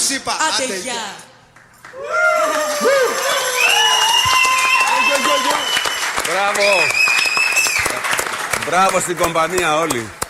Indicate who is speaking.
Speaker 1: Σας είπα.
Speaker 2: Άντε γεια.
Speaker 3: Μπράβο. Μπράβο στην κομπανία όλοι.